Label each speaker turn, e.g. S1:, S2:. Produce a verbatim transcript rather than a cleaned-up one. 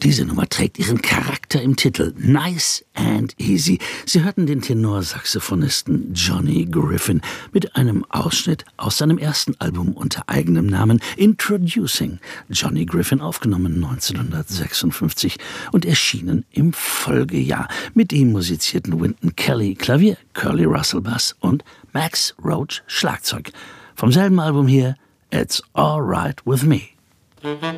S1: Diese Nummer trägt ihren Charakter im Titel. Nice and Easy. Sie hörten den Tenorsaxophonisten Johnny Griffin mit einem Ausschnitt aus seinem ersten Album unter eigenem Namen Introducing Johnny Griffin, aufgenommen neunzehnhundertsechsundfünfzig und erschienen im Folgejahr. Mit ihm musizierten Wynton Kelly Klavier, Curly Russell Bass und Max Roach Schlagzeug. Vom selben Album hier, It's All Right With Me.